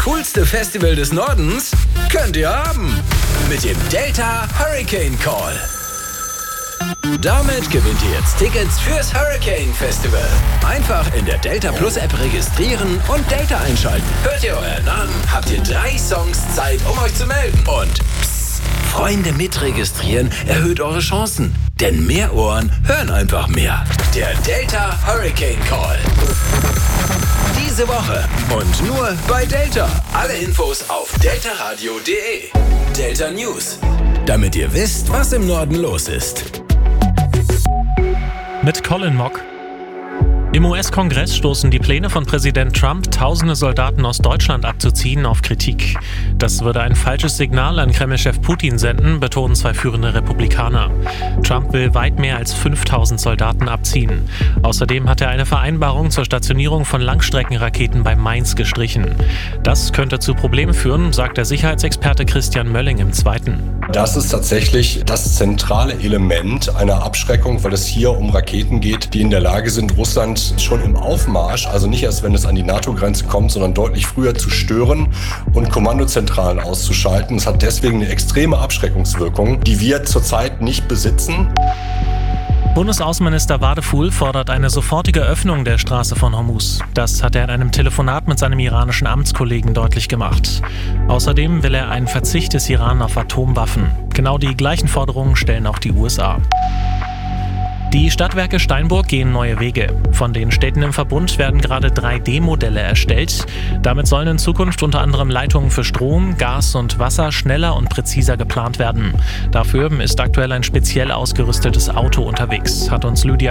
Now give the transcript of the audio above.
Coolste Festival des Nordens könnt ihr haben. Mit dem Delta Hurricane Call. Damit gewinnt ihr jetzt Tickets fürs Hurricane Festival. Einfach in der Delta Plus App registrieren und Delta einschalten. Hört ihr euren Namen, habt ihr 3 Songs Zeit, um euch zu melden. Und psst, Freunde mitregistrieren erhöht eure Chancen. Denn mehr Ohren hören einfach mehr. Der Delta Hurricane Call. Diese Woche und nur bei Delta. Alle Infos auf deltaradio.de. Delta News. Damit ihr wisst, was im Norden los ist. Mit Colin Mock. Im US-Kongress stoßen die Pläne von Präsident Trump, tausende Soldaten aus Deutschland abzuziehen, auf Kritik. Das würde ein falsches Signal an Kreml-Chef Putin senden, betonen 2 führende Republikaner. Trump will weit mehr als 5000 Soldaten abziehen. Außerdem hat er eine Vereinbarung zur Stationierung von Langstreckenraketen bei Mainz gestrichen. Das könnte zu Problemen führen, sagt der Sicherheitsexperte Christian Mölling im Zweiten. Das ist tatsächlich das zentrale Element einer Abschreckung, weil es hier um Raketen geht, die in der Lage sind, Russland schon im Aufmarsch, also nicht erst, wenn es an die NATO-Grenze kommt, sondern deutlich früher zu stören und Kommandozentralen auszuschalten. Es hat deswegen eine extreme Abschreckungswirkung, die wir zurzeit nicht besitzen. Bundesaußenminister Wadephul fordert eine sofortige Öffnung der Straße von Hormuz. Das hat er in einem Telefonat mit seinem iranischen Amtskollegen deutlich gemacht. Außerdem will er einen Verzicht des Iran auf Atomwaffen. Genau die gleichen Forderungen stellen auch die USA. Die Stadtwerke Steinburg gehen neue Wege. Von den Städten im Verbund werden gerade 3D-Modelle erstellt. Damit sollen in Zukunft unter anderem Leitungen für Strom, Gas und Wasser schneller und präziser geplant werden. Dafür ist aktuell ein speziell ausgerüstetes Auto unterwegs, hat uns Lydia